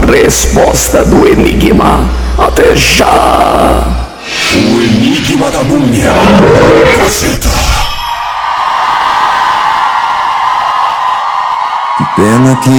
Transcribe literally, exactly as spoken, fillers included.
resposta do enigma. Até já! O enigma da múmia. Caceta. Que pena que